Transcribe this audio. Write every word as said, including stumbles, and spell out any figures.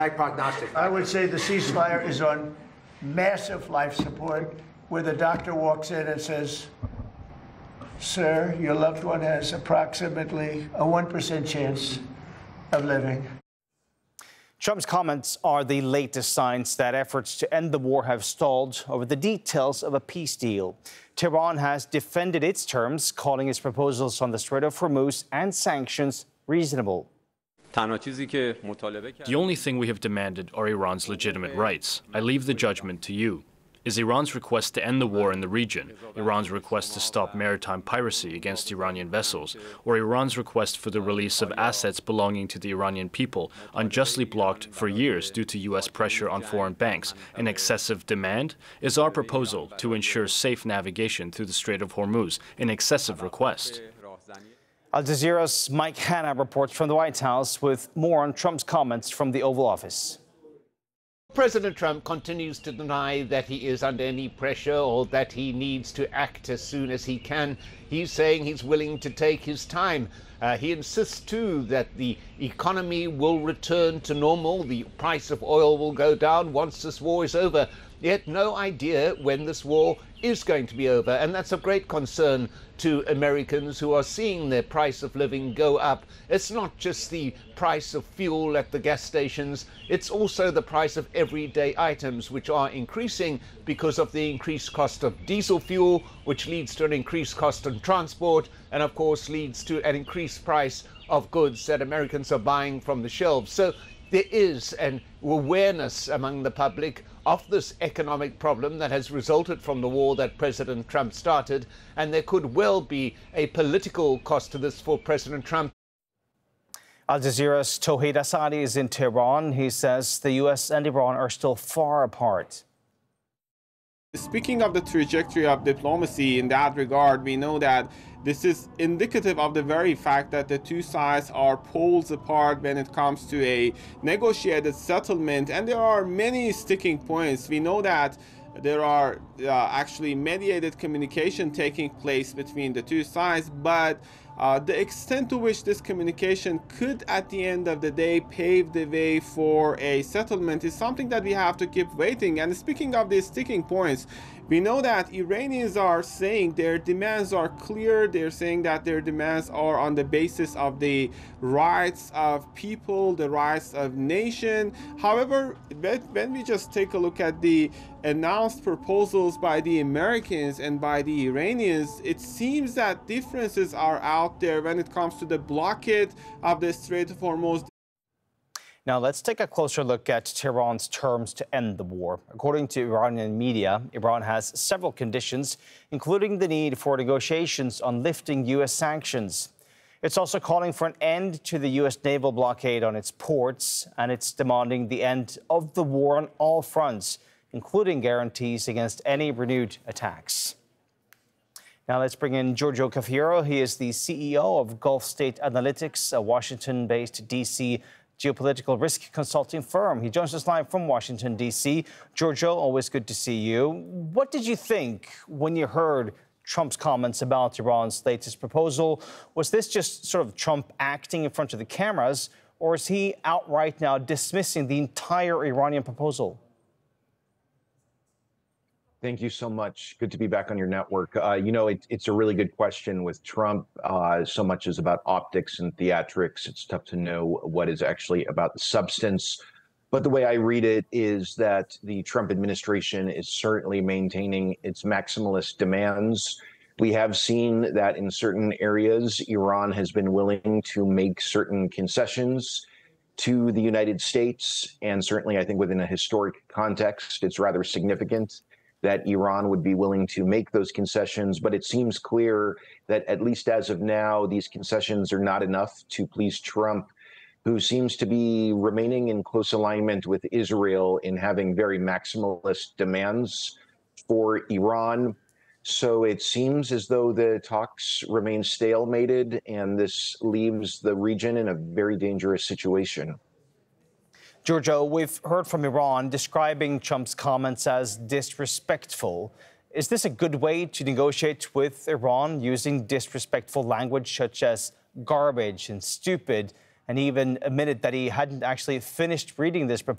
prognostic. I would say the ceasefire is on massive life support, where the doctor walks in and says, sir, your loved one has approximately a one percent chance of living. Trump's comments are the latest signs that efforts to end the war have stalled over the details of a peace deal. Tehran has defended its terms, calling its proposals on the Strait of Hormuz and sanctions reasonable. The only thing we have demanded are Iran's legitimate rights. I leave the judgment to you. Is Iran's request to end the war in the region, Iran's request to stop maritime piracy against Iranian vessels, or Iran's request for the release of assets belonging to the Iranian people, unjustly blocked for years due to U S pressure on foreign banks, an excessive demand? Is our proposal to ensure safe navigation through the Strait of Hormuz an excessive request? Al Jazeera's Mike Hanna reports from the White House with more on Trump's comments from the Oval Office. President Trump continues to deny that he is under any pressure or that he needs to act as soon as he can. He's saying he's willing to take his time. Uh, he insists, too, that the economy will return to normal. The price of oil will go down once this war is over. Yet no idea when this war is going to be over. And that's of great concern to Americans who are seeing their price of living go up. It's not just the price of fuel at the gas stations, it's also the price of everyday items, which are increasing because of the increased cost of diesel fuel, which leads to an increased cost on transport, and of course leads to an increased price of goods that Americans are buying from the shelves. So there is an awareness among the public of this economic problem that has resulted from the war that President Trump started, and there could well be a political cost to this for President Trump. Al Jazeera's Tauhid Asadi is in Tehran. He says the U S and Iran are still far apart. Speaking of the trajectory of diplomacy in that regard, we know that this is indicative of the very fact that the two sides are poles apart when it comes to a negotiated settlement, and there are many sticking points. We know that there are uh, actually mediated communication taking place between the two sides, but Uh, the extent to which this communication could at the end of the day pave the way for a settlement is something that we have to keep waiting. And speaking of these sticking points, we know that Iranians are saying their demands are clear. They're saying that their demands are on the basis of the rights of people, the rights of nation. However, when we just take a look at the announced proposals by the Americans and by the Iranians, it seems that differences are out there when it comes to the blockade of the Strait of Hormuz. Now, let's take a closer look at Tehran's terms to end the war. According to Iranian media, Iran has several conditions, including the need for negotiations on lifting U S sanctions. It's also calling for an end to the U S naval blockade on its ports, and it's demanding the end of the war on all fronts, including guarantees against any renewed attacks. Now let's bring in Giorgio Cafiero. He is the C E O of Gulf State Analytics, a Washington-based D C geopolitical risk consulting firm. He joins us live from Washington, D C. Giorgio, always good to see you. What did you think when you heard Trump's comments about Iran's latest proposal? Was this just sort of Trump acting in front of the cameras, or is he outright now dismissing the entire Iranian proposal? Thank you so much. Good to be back on your network. Uh, you know, it, it's a really good question with Trump. Uh, so much is about optics and theatrics. It's tough to know what is actually about the substance. But the way I read it is that the Trump administration is certainly maintaining its maximalist demands. We have seen that in certain areas, Iran has been willing to make certain concessions to the United States. And certainly, I think within a historic context, it's rather significant that Iran would be willing to make those concessions. But it seems clear that, at least as of now, these concessions are not enough to please Trump, who seems to be remaining in close alignment with Israel in having very maximalist demands for Iran. So it seems as though the talks remain stalemated, and this leaves the region in a very dangerous situation. Giorgio, we've heard from Iran describing Trump's comments as disrespectful. Is this a good way to negotiate with Iran, using disrespectful language such as garbage and stupid, and even admitted that he hadn't actually finished reading this proposal?